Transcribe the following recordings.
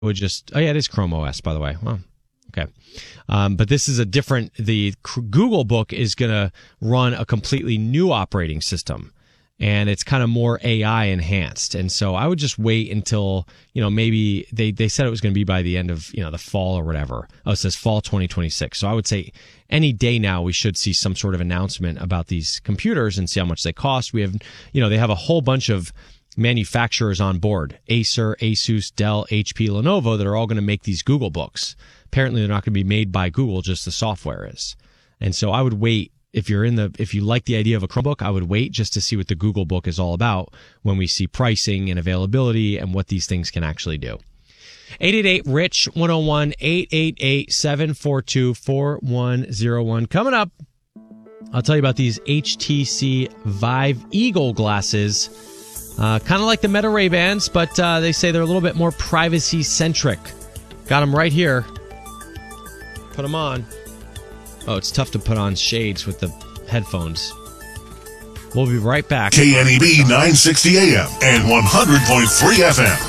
would just, oh yeah, it is Chrome OS, by the way. Well, okay. But this is the Google Book is going to run a completely new operating system, and it's kind of more AI enhanced. And so I would just wait until, maybe they said it was going to be by the end of, the fall or whatever. Oh, it says fall 2026. So I would say any day now we should see some sort of announcement about these computers and see how much they cost. We have, they have a whole bunch of manufacturers on board, Acer, Asus, Dell, HP, Lenovo, that are all going to make these Google Books. Apparently they're not going to be made by Google, just the software is. And so I would wait, if you like the idea of a Chromebook, I would wait just to see what the Google Book is all about when we see pricing and availability and what these things can actually do. 888-RICH-101, 888-742-4101. Coming up, I'll tell you about these HTC Vive Eagle glasses. Kind of like the Meta Ray-Bans, but they say they're a little bit more privacy-centric. Got them right here. Put them on. Oh, it's tough to put on shades with the headphones. We'll be right back. KNEB 960 AM and 100.3 FM.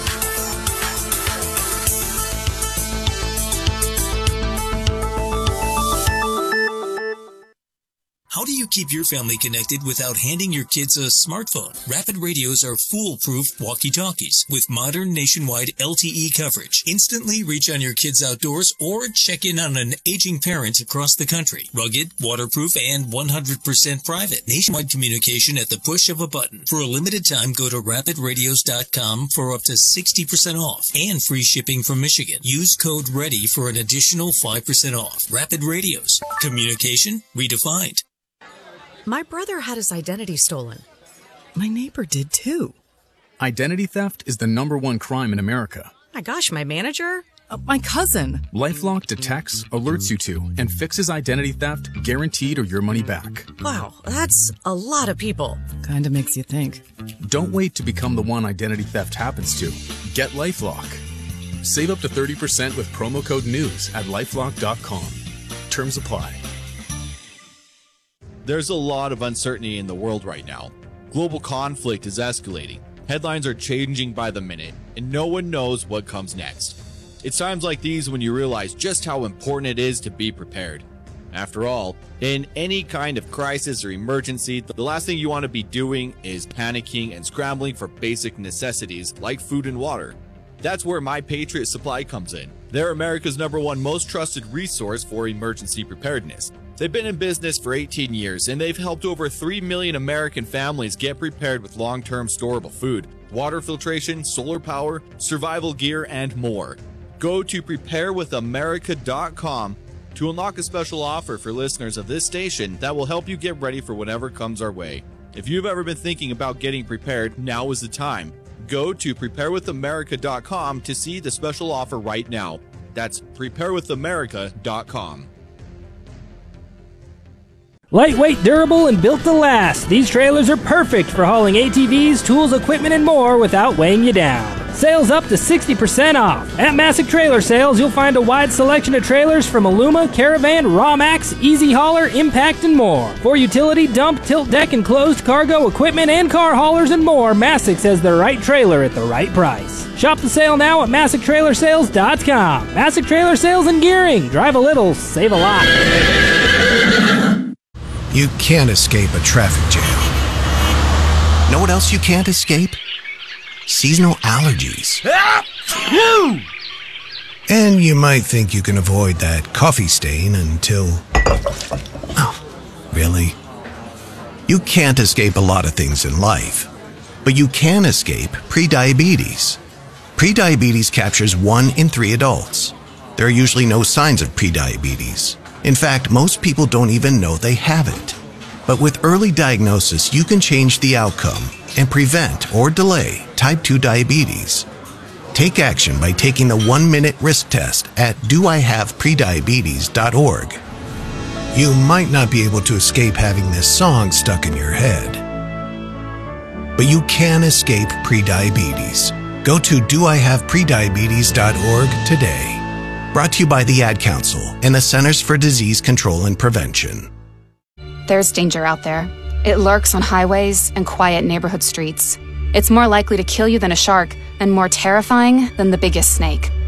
How do you keep your family connected without handing your kids a smartphone? Rapid Radios are foolproof walkie-talkies with modern nationwide LTE coverage. Instantly reach on your kids outdoors or check in on an aging parent across the country. Rugged, waterproof, and 100% private. Nationwide communication at the push of a button. For a limited time, go to rapidradios.com for up to 60% off and free shipping from Michigan. Use code READY for an additional 5% off. Rapid Radios. Communication redefined. My brother had his identity stolen. My neighbor did too. Identity theft is the #1 crime in America. My gosh, my manager? My cousin. LifeLock detects, alerts you to, and fixes identity theft, guaranteed or your money back. Wow, that's a lot of people. Kinda makes you think. Don't wait to become the one identity theft happens to. Get LifeLock. Save up to 30% with promo code NEWS at LifeLock.com. Terms apply. There's a lot of uncertainty in the world right now. Global conflict is escalating. Headlines are changing by the minute, and no one knows what comes next. It's times like these when you realize just how important it is to be prepared. After all, in any kind of crisis or emergency, the last thing you want to be doing is panicking and scrambling for basic necessities like food and water. That's where My Patriot Supply comes in. They're America's #1 most trusted resource for emergency preparedness. They've been in business for 18 years, and they've helped over 3 million American families get prepared with long-term storable food, water filtration, solar power, survival gear, and more. Go to preparewithamerica.com to unlock a special offer for listeners of this station that will help you get ready for whatever comes our way. If you've ever been thinking about getting prepared, now is the time. Go to preparewithamerica.com to see the special offer right now. That's preparewithamerica.com. Lightweight, durable, and built to last, these trailers are perfect for hauling ATVs, tools, equipment, and more without weighing you down. Sales up to 60% off. At Massic Trailer Sales, you'll find a wide selection of trailers from Aluma, Caravan, Rawmax, Easy Hauler, Impact, and more. For utility, dump, tilt deck, enclosed cargo, equipment, and car haulers and more, Massic's has the right trailer at the right price. Shop the sale now at MassicTrailerSales.com. Massic Trailer Sales and Gearing. Drive a little, save a lot. You can't escape a traffic jam. Know what else you can't escape? Seasonal allergies. And you might think you can avoid that coffee stain until... Oh, really? You can't escape a lot of things in life, but you can escape prediabetes. Prediabetes captures 1 in 3 adults. There are usually no signs of prediabetes. In fact, most people don't even know they have it. But with early diagnosis, you can change the outcome and prevent or delay type 2 diabetes. Take action by taking the 1-minute risk test at doihaveprediabetes.org. You might not be able to escape having this song stuck in your head, but you can escape prediabetes. Go to doihaveprediabetes.org today. Brought to you by the Ad Council and the Centers for Disease Control and Prevention. There's danger out there. It lurks on highways and quiet neighborhood streets. It's more likely to kill you than a shark and more terrifying than the biggest snake.